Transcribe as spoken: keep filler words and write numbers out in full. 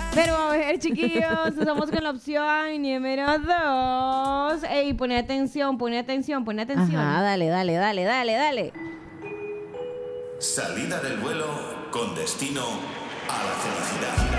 Pero a ver, chiquillos, estamos con la opción número dos. Ey, pone atención, pone atención, pone atención. Ajá, dale, dale, dale, dale, dale. Salida del vuelo con destino a la felicidad.